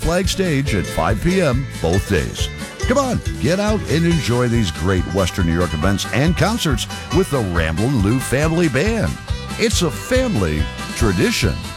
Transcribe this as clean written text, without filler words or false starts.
Flag Stage at 5 p.m. both days. Come on, get out and enjoy these great Western New York events and concerts with the Ramblin' Lou Family Band. It's a family tradition.